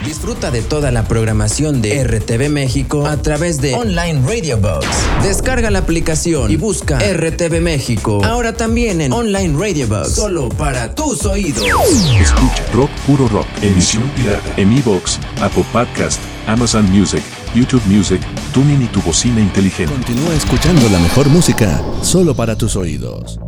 Disfruta de toda la programación de RTV México a través de Online Radio Box. Descarga la aplicación y busca RTV México. Ahora también en Online Radio Box. Solo para tus oídos. Escucha Rock Puro Rock, emisión pirata en iVoox, Apple Podcast, Amazon Music, YouTube Music, TuneIn y tu bocina inteligente. Continúa escuchando la mejor música, solo para tus oídos.